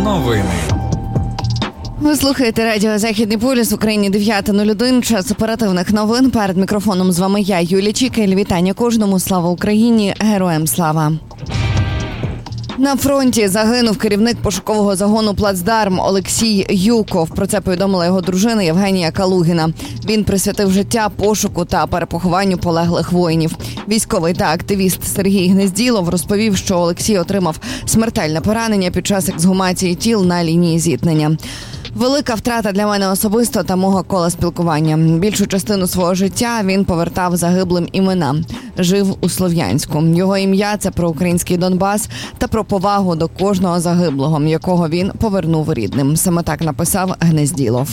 Новини. Ви слухаєте радіо «Західний полюс», в Україні 9:01, час оперативних новин. Перед мікрофоном з вами я, Юлія Чікель. Вітання кожному. Слава Україні! Героям слава! На фронті загинув керівник пошукового загону «Плацдарм» Олексій Юков. Про це повідомила його дружина Євгенія Калугіна. Він присвятив життя пошуку та перепохованню полеглих воїнів. Військовий та активіст Сергій Гнезділов розповів, що Олексій отримав смертельне поранення під час ексгумації тіл на лінії зіткнення. Велика втрата для мене особисто та мого кола спілкування. Більшу частину свого життя він повертав загиблим імена. Жив у Слов'янську. Його ім'я – це про український Донбас та про повагу до кожного загиблого, якого він повернув рідним. Саме так написав Гнезділов.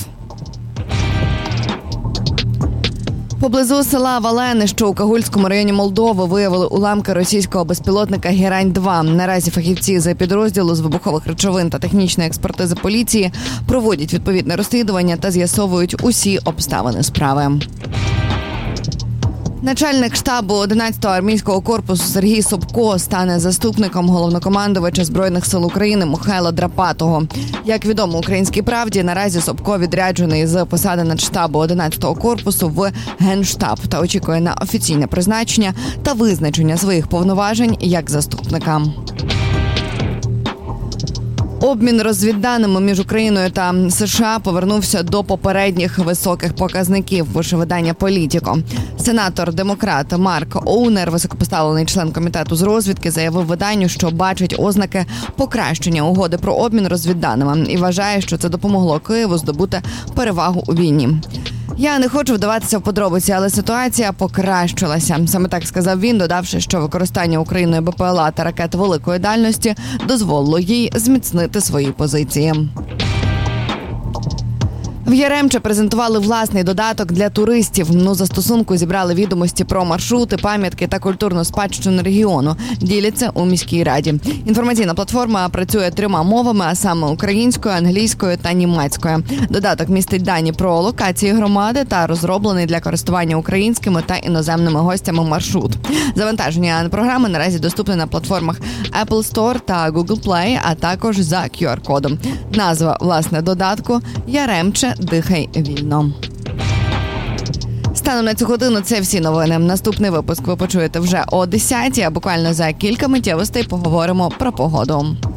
Поблизу села Валени, що у Кагульському районі Молдови, виявили уламки російського безпілотника «Герань-2». Наразі фахівці з підрозділу з вибухових речовин та технічної експертизи поліції проводять відповідне розслідування та з'ясовують усі обставини справи. Начальник штабу 11-го армійського корпусу Сергій Собко стане заступником головнокомандувача Збройних сил України Михайла Драпатого. Як відомо «Українській правді», наразі Собко відряджений з посади начштабу 11-го корпусу в Генштаб та очікує на офіційне призначення та визначення своїх повноважень як заступника. Обмін розвідданими між Україною та США повернувся до попередніх високих показників, пише видання «Політіко». Сенатор-демократ Марк Оунер, високопоставлений член комітету з розвідки, заявив виданню, що бачить ознаки покращення угоди про обмін розвідданими і вважає, що це допомогло Києву здобути перевагу у війні. «Я не хочу вдаватися в подробиці, але ситуація покращилася», – саме так сказав він, додавши, що використання Україною БПЛА та ракет великої дальності дозволило їй зміцнити свої позиції. В Яремче презентували власний додаток для туристів. У застосунку зібрали відомості про маршрути, пам'ятки та культурну спадщину регіону. Діляться у міській раді. Інформаційна платформа працює 3 мовами, а саме українською, англійською та німецькою. Додаток містить дані про локації громади та розроблений для користування українськими та іноземними гостями маршрут. Завантаження програми наразі доступне на платформах Apple Store та Google Play, а також за QR-кодом. Назва, власне, додатку «Яремче. Дихай вільно». Станом на цю годину це всі новини. Наступний випуск ви почуєте вже о 10:00, а буквально за кілька миттєвостей поговоримо про погоду.